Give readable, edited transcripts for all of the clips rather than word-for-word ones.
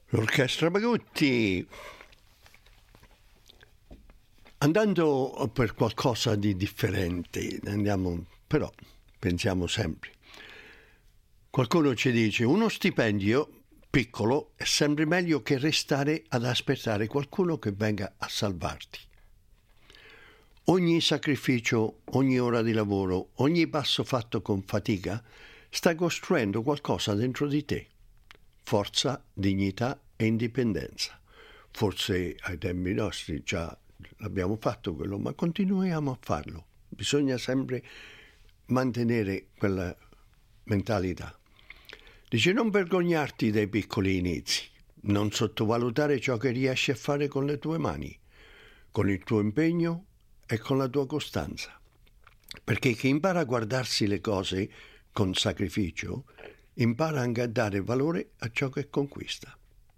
L'Orchestra Magutti, andando per qualcosa di differente, però pensiamo sempre. Qualcuno ci dice uno stipendio piccolo è sempre meglio che restare ad aspettare qualcuno che venga a salvarti. Ogni sacrificio, ogni ora di lavoro, ogni passo fatto con fatica sta costruendo qualcosa dentro di te. Forza, dignità e indipendenza. Forse ai tempi nostri già l'abbiamo fatto quello, ma continuiamo a farlo. Bisogna sempre mantenere quella mentalità. Dice non vergognarti dei piccoli inizi, non sottovalutare ciò che riesci a fare con le tue mani, con il tuo impegno e con la tua costanza. Perché chi impara a guardarsi le cose con sacrificio, impara anche a dare valore a ciò che conquista.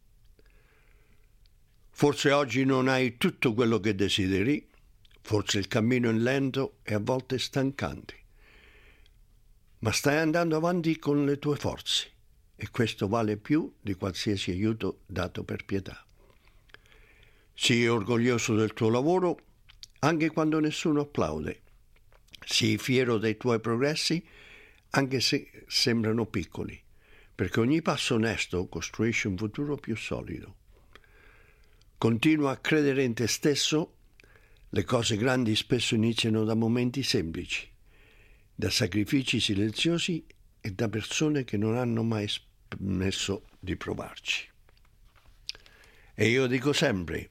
Forse oggi non hai tutto quello che desideri, forse il cammino è lento e a volte stancante, ma stai andando avanti con le tue forze e questo vale più di qualsiasi aiuto dato per pietà. Sii orgoglioso del tuo lavoro anche quando nessuno applaude. Sii fiero dei tuoi progressi anche se sembrano piccoli, perché ogni passo onesto costruisce un futuro più solido. Continua a credere in te stesso. Le cose grandi spesso iniziano da momenti semplici, da sacrifici silenziosi e da persone che non hanno mai smesso di provarci. E io dico sempre,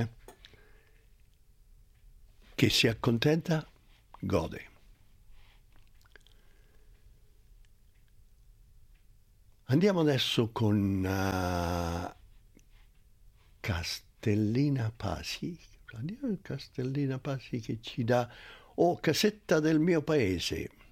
chi si accontenta gode. Andiamo adesso con Castellina Pasi. Andiamo a Castellina Pasi che ci dà Casetta del mio paese.